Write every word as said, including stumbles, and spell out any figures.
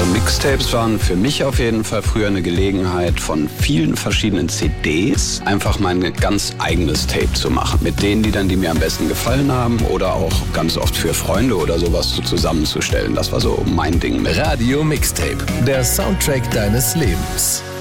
Mixtapes waren für mich auf jeden Fall früher eine Gelegenheit, von vielen verschiedenen C Ds einfach mein ganz eigenes Tape zu machen. Mit den Liedern, die mir am besten gefallen haben oder auch ganz oft für Freunde oder sowas so zusammenzustellen. Das war so mein Ding. Radio Mixtape, der Soundtrack deines Lebens.